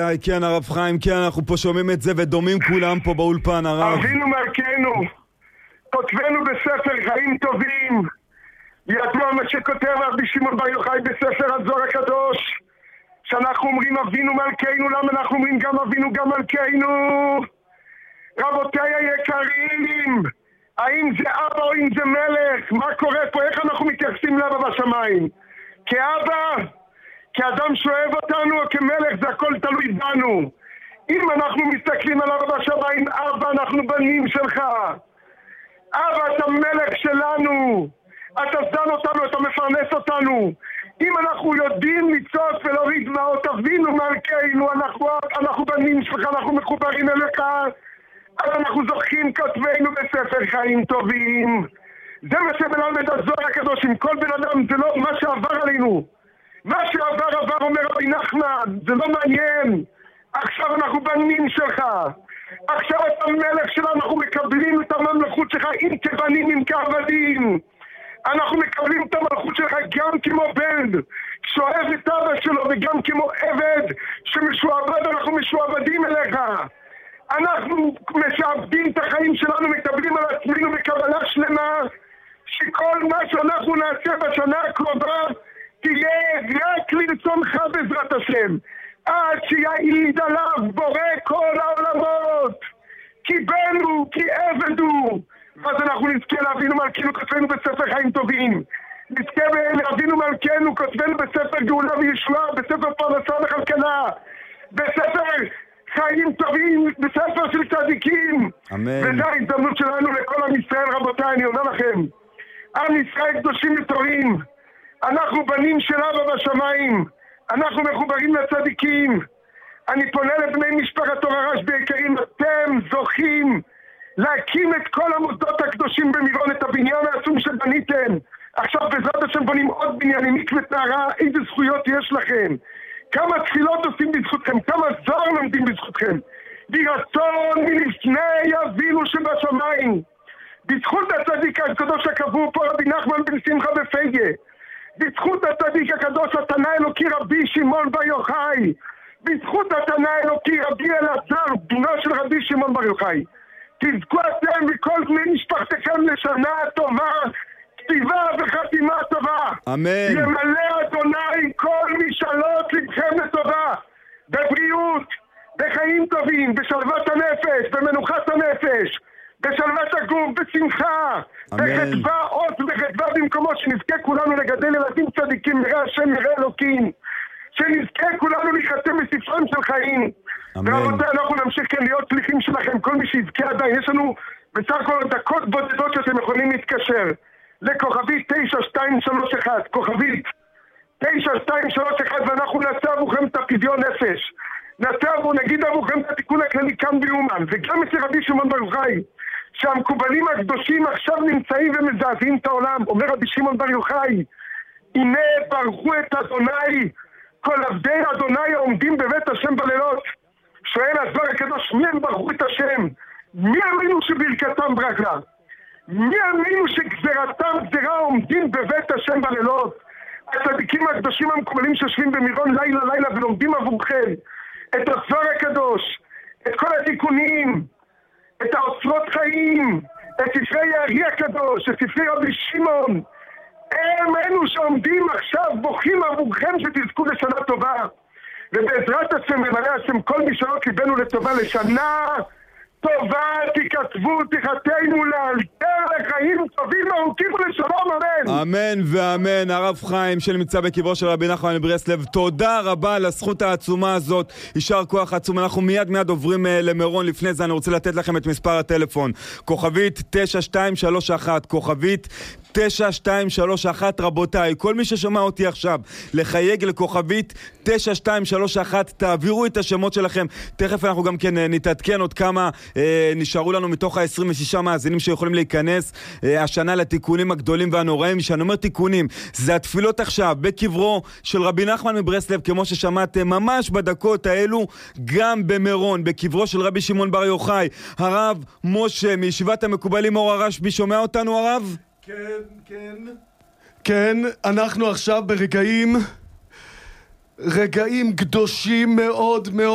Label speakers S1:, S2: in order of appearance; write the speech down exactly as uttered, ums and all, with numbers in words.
S1: כן הרב חיים, כן, אנחנו פה שומעים את זה ודומים כולם פה באולפן הרב.
S2: אבינו מלכנו, כותבנו בספר חיים טובים, ידוע מה שכותב רבי שמעון בר יוחאי בספר הזוהר הקדוש, שאנחנו אומרים אבינו מלכנו. למה אנחנו אומרים גם אבינו גם מלכנו? רבותיי היקרים, האם זה אבא או אם זה מלך? מה קורה פה? איך אנחנו מתייחסים לאבא בשמיים? כאבא? כאדם שאוהב אותנו או כמלך? זה הכל תלוי בנו. אם אנחנו מסתכלים על אבא בשמיים, אבא, אנחנו בנים שלך. אבא, אתה מלך שלנו. אתה זן אותנו, אתה מפרנס אותנו. אם אנחנו יודעים לצעוק ולהוריד דמעות, אבינו מלכנו, אנחנו, אנחנו בנים שלך, אנחנו מחוברים אליך, אז אנחנו זוכים כתבנו בספר חיים טובים. זה מה שמלמד הזוהר הקדוש. עם כל בן אדם, זה לא מה שעבר עלינו. מה שעבר עבר, אומר רבי נחמן, זה לא מעניין. עכשיו אנחנו בנים שלך. עכשיו אתה מלך שלנו, אנחנו מקבלים את הממלכות שלך, אם כבנים, אם כעבדים. אנחנו מקבלים את המלכות שלך גם כמו בן שאוהב את אבא שלו, וגם כמו עבד שמשועבד, אנחנו משועבדים אליך. אנחנו משעבדים את החיים שלנו, מקבלים על עצמנו בקבלה שלמה, שכל מה שאנחנו נעשה בשנה הקרובה תהיה רק לרצונך בעזרת השם, עד שיעיד עליו בורא כל העולמות, כי בן הוא, כי עבד הוא. אז אנחנו נזכה לאבינו מלכנו כותבנו בספר חיים טובים, נזכה לאבינו מלכנו כותבנו בספר גאולה וישועה, בספר פרנסה וכלכלה, בספר חיים טובים, בספר של צדיקים.
S1: אמן.
S2: וזו ההזדמנות שלנו לכל עם ישראל. רבותיי, אני אומר לכם, עם ישראל קדושים וטהורים, אנחנו בנים של אבא בשמיים, אנחנו מחוברים לצדיקים. אני פונה לבני משפחת אור הרשב"י היקרים, אתם זוכים להקים את כל המוסדות הקדושים במירון, את הבניין העצום שבניתם. עכשיו בעזרת השם בונים עוד בניינים, מקווה טהרה. איזה זכויות יש לכם, כמה תפילות עושים בזכותכם, כמה זוהר לומדים בזכותכם. יהי רצון מלפני אבינו שבשמיים, בזכות הצדיק הקדוש הקבוע פה רבי נחמן בן שמחה בפייגה, בזכות הצדיק הקדוש התנא אלוקי רבי שמעון בר יוחאי, בזכות התנא אלוקי רבי אלעזר בנו של רבי שמעון בר יוחאי, תזכו אתם וכל בני משפחתכם לשנה טובה, כתיבה וחתימה טובה.
S1: אמן.
S2: ימלא אדוני כל משאלות לבכם לטובה, בבריאות, בחיים טובים, בשלוות הנפש, במנוחת הנפש, בשלוות הגוף, בשמחה, בחדווה אות ובחדווה במקומות, שנזכה כולנו לגדל ילדים צדיקים, נראה השם נראה אלוקים, שנזכה כולנו להיחתם בספרם של חיים. ורבותיי, אנחנו נמשיך כן להיות שליחים שלכם, כל מי שיזכה עדיין. יש לנו בסך הכל דקות בודדות שאתם יכולים להתקשר לכוכבית תשע שתיים שלוש אחת, כוכבית תשע שתיים שלוש אחת, ואנחנו נעשה עבורכם את הפדיון נפש, נעשה עבור, נגיד עבורכם את התיקון הכללי כאן ביומן, וגם אצל רבי שמעון בר יוחאי, שהמקובלים הקדושים עכשיו נמצאים ומזעזעים את העולם. אומר רבי שמעון בר יוחאי, הנה ברכו את אדוני כל עבדי אדוני העומדים בבית השם בלילות. שואל הזוהר הקדוש, מי הם ברכו את השם? מי האמינו שברכתם ברכה? מי האמינו שגזרתם גזרה עומדים בבית השם בלילות? הצדיקים הקדושים המקובלים שיושבים במירון לילה לילה ולומדים עבורכם את הזוהר הקדוש, את כל התיקונים, את האוצרות חיים, את ספרי הארי הקדוש, את ספרי רבי שמעון. הם אלו שעומדים עכשיו בוכים עבורכם שתזכו לשנה טובה, ובעזרת השם ומלא השם כל מי שלא קיבלנו לטובה לשנה טובה תכתבו תחתנו לאלתר לחיים טובים ארוכים ולשלום. אמן
S1: אמן ואמן. הרב חיים שנמצא בקברו של רבי נחמן מברסלב, תודה רבה על הזכות העצומה הזאת, יישר כוח עצום. אנחנו מיד מיד עוברים למירון. לפני זה אני רוצה לתת לכם את מספר הטלפון, כוכבית תשע שתיים שלוש אחת, כוכבית תשע שתיים שלוש אחת. רבותיי, כל מי ששומע אותי עכשיו, לחייג לכוכבית תשע שתיים שלוש אחת, תעבירו את השמות שלכם. תכף אנחנו גם כן נתעדכן עוד כמה אה, נשארו לנו מתוך ה-עשרים ושישה מאזינים שיכולים להיכנס אה, השנה לתיקונים הגדולים והנוראים. שאני אומר תיקונים, זה התפילות עכשיו בקברו של רבי נחמן מברסלב, כמו ששמעתם ממש בדקות האלו, גם במירון, בקברו של רבי שמעון בר יוחאי. הרב משה מישיבת המקובלים אור הרשב"י, שומע אותנו הרב?
S3: כן, כן. כן, אנחנו עכשיו ברגעים, רגעים קדושים מאוד מאוד.